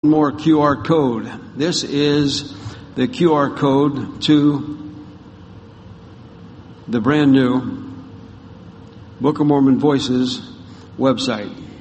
more QR code. This is the QR code to the brand new Book of Mormon Voices website.